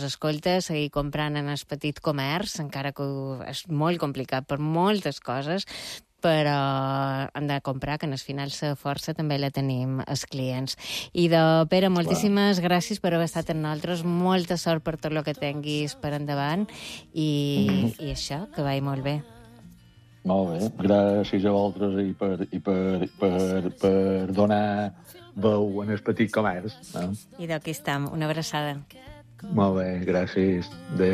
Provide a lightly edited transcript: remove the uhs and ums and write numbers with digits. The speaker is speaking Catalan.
mos escolta, seguir comprant en el petit comerç, encara que és molt complicat per moltes coses, però hem de comprar, que al final la força també la tenim els clients. I Pere, moltíssimes gràcies per haver estat amb nosaltres, molta sort per tot el que tinguis per endavant, i això, que vagi molt bé. Molt bé, gràcies a vosaltres i per donar veu en el petit comerç. I d'aquí estem, una abraçada. Molt bé, gràcies. Adéu.